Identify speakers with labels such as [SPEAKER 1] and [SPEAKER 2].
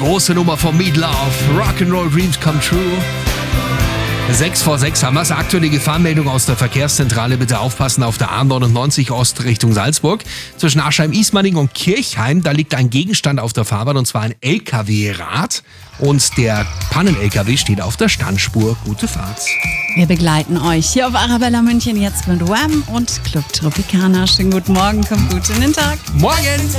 [SPEAKER 1] Große Nummer von Meat Love. Rock'n'Roll Dreams Come True. 6 vor 6 haben wir es. Aktuelle Gefahrenmeldung aus der Verkehrszentrale. Bitte aufpassen auf der A99 Ost Richtung Salzburg. Zwischen Aschheim-Ismaning und Kirchheim, da liegt ein Gegenstand auf der Fahrbahn und zwar ein LKW-Rad. Und der Pannen-LKW steht auf der Standspur. Gute Fahrt.
[SPEAKER 2] Wir begleiten euch hier auf Arabella München jetzt mit Wham und Club Tropicana. Schönen guten Morgen, kommt gut in den Tag.
[SPEAKER 1] Morgen!